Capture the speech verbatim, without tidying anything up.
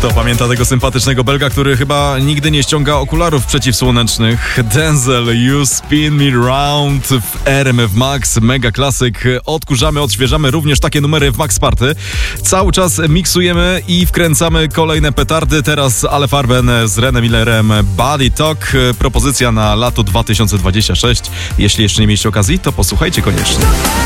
Kto pamięta tego sympatycznego Belga, który chyba nigdy nie ściąga okularów przeciwsłonecznych? Denzel, You Spin Me Round w R M F Max, mega klasyk. Odkurzamy, odświeżamy również takie numery w Max Party. Cały czas miksujemy i wkręcamy kolejne petardy. Teraz Ale Farben z Renem Millerem, Body Talk. Propozycja na lato dwa tysiące dwudzieste szóste. Jeśli jeszcze nie mieliście okazji, to posłuchajcie koniecznie.